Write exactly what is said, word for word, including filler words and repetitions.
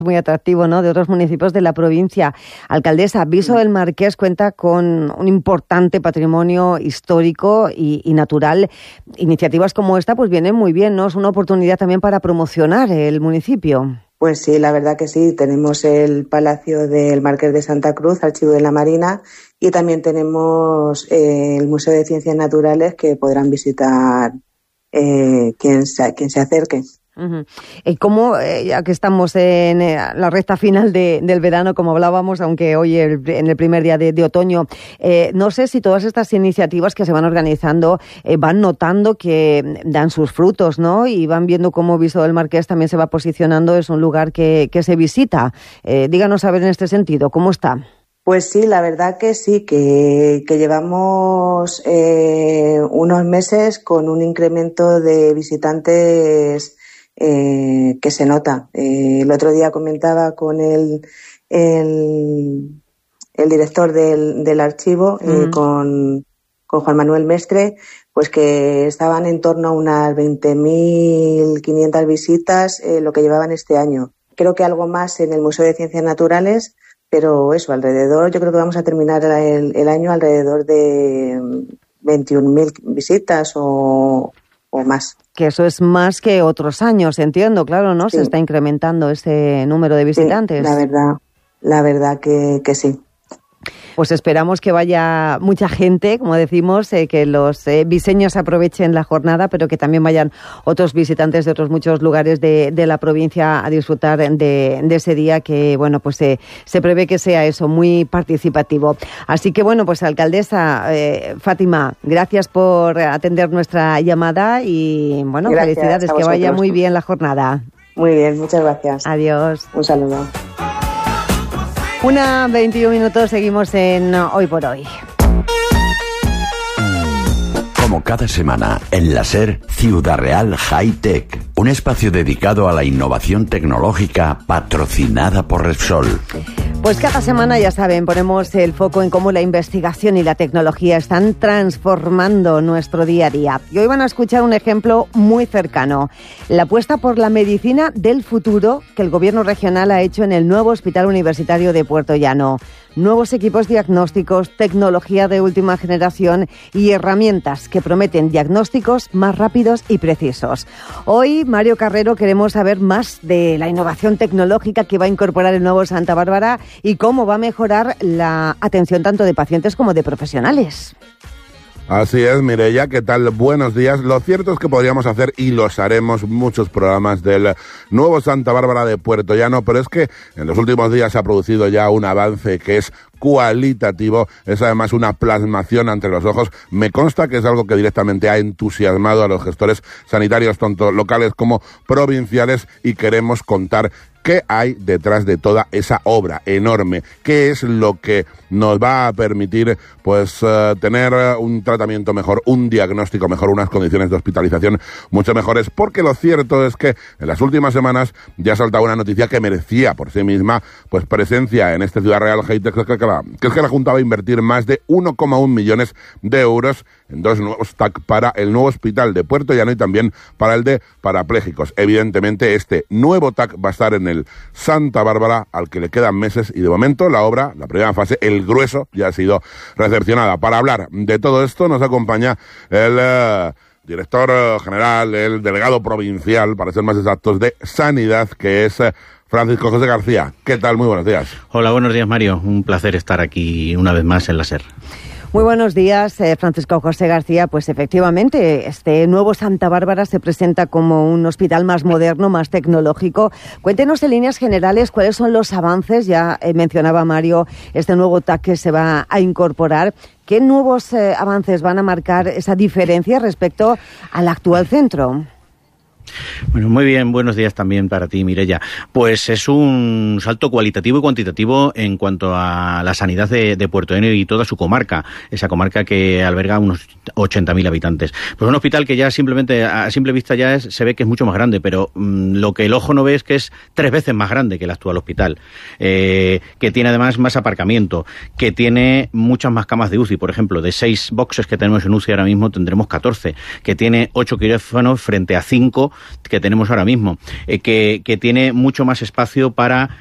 Muy atractivo, ¿no?, de otros municipios de la provincia. Alcaldesa, Viso del Marqués cuenta con un importante patrimonio histórico y, y natural. Iniciativas como esta pues vienen muy bien, ¿no? Es una oportunidad también para promocionar el municipio. Pues sí, la verdad que sí. Tenemos el Palacio del Marqués de Santa Cruz, Archivo de la Marina, y también tenemos eh, el Museo de Ciencias Naturales que podrán visitar eh, quien, se, quien se acerque. Uh-huh. ¿Y cómo, eh, ya que estamos en eh, la recta final de, del verano, como hablábamos, aunque hoy el, en el primer día de, de otoño, eh, no sé si todas estas iniciativas que se van organizando eh, van notando que dan sus frutos, ¿no? Y van viendo cómo Viso del Marqués también se va posicionando, es un lugar que, que se visita. Eh, díganos a ver en este sentido, ¿cómo está? Pues sí, la verdad que sí, que, que llevamos eh, unos meses con un incremento de visitantes Eh, que se nota. Eh, el otro día comentaba con el, el, el director del, del archivo, mm. eh, con, con Juan Manuel Mestre, pues que estaban en torno a unas veinte mil quinientas visitas eh, lo que llevaban este año. Creo que algo más en el Museo de Ciencias Naturales, pero eso, alrededor, yo creo que vamos a terminar el, el año alrededor de veintiún mil visitas o, o más. Que eso es más que otros años, entiendo, claro, ¿no? Sí. Se está incrementando ese número de visitantes. Sí, la verdad, la verdad que, que sí. Pues esperamos que vaya mucha gente, como decimos, eh, que los eh, viseños aprovechen la jornada, pero que también vayan otros visitantes de otros muchos lugares de, de la provincia a disfrutar de, de ese día que, bueno, pues eh, se prevé que sea eso, muy participativo. Así que, bueno, pues alcaldesa eh, Fátima, gracias por atender nuestra llamada y, bueno, gracias, felicidades, que vaya muy bien la jornada. Muy bien, muchas gracias. Adiós. Un saludo. Una veintiún minutos, seguimos en Hoy por Hoy. Como cada semana, en la SER, Ciudad Real High Tech, un espacio dedicado a la innovación tecnológica patrocinada por Repsol. Pues cada semana, ya saben, ponemos el foco en cómo la investigación y la tecnología están transformando nuestro día a día. Y hoy van a escuchar un ejemplo muy cercano, la apuesta por la medicina del futuro que el Gobierno regional ha hecho en el nuevo Hospital Universitario de Puerto Llano. Nuevos equipos diagnósticos, tecnología de última generación y herramientas que prometen diagnósticos más rápidos y precisos. Hoy, Mario Carrero, queremos saber más de la innovación tecnológica que va a incorporar el nuevo Santa Bárbara y cómo va a mejorar la atención tanto de pacientes como de profesionales. Así es, Mireia, ¿qué tal? Buenos días. Lo cierto es que podríamos hacer, y los haremos, muchos programas del nuevo Santa Bárbara de Puerto Llano, pero es que en los últimos días se ha producido ya un avance que es cualitativo, es además una plasmación ante los ojos. Me consta que es algo que directamente ha entusiasmado a los gestores sanitarios, tanto locales como provinciales, y queremos contar ¿qué hay detrás de toda esa obra enorme? ¿Qué es lo que nos va a permitir pues uh, tener un tratamiento mejor, un diagnóstico mejor, unas condiciones de hospitalización mucho mejores? Porque lo cierto es que en las últimas semanas ya ha saltado una noticia que merecía por sí misma pues presencia en este Ciudad Real High Tech, que, que, la, que es que la Junta va a invertir más de uno coma uno millones de euros en dos nuevos T A C para el nuevo hospital de Puerto Llano y también para el de parapléjicos. Evidentemente este nuevo T A C va a estar en el Santa Bárbara, al que le quedan meses, y de momento la obra, la primera fase, el grueso, ya ha sido recepcionada. Para hablar de todo esto nos acompaña el uh, director uh, general, el delegado provincial, para ser más exactos, de Sanidad, que es uh, Francisco José García. ¿Qué tal? Muy buenos días. Hola, buenos días, Mario. Un placer estar aquí una vez más en la SER. Muy buenos días, eh, Francisco José García. Pues efectivamente, este nuevo Santa Bárbara se presenta como un hospital más moderno, más tecnológico. Cuéntenos en líneas generales cuáles son los avances. Ya eh, mencionaba Mario este nuevo T A C que se va a incorporar. ¿Qué nuevos eh, avances van a marcar esa diferencia respecto al actual centro? Bueno, muy bien, buenos días también para ti, Mireia. Pues es un salto cualitativo y cuantitativo en cuanto a la sanidad de, de Puerto Llano y toda su comarca, esa comarca que alberga unos ochenta mil habitantes. Pues un hospital que ya simplemente, a simple vista ya es, se ve que es mucho más grande, pero mmm, lo que el ojo no ve es que es tres veces más grande que el actual hospital, eh, que tiene además más aparcamiento, que tiene muchas más camas de U C I, por ejemplo, de seis boxes que tenemos en U C I ahora mismo tendremos catorce, que tiene ocho quirófanos frente a cinco que tenemos ahora mismo, eh, que, que tiene mucho más espacio para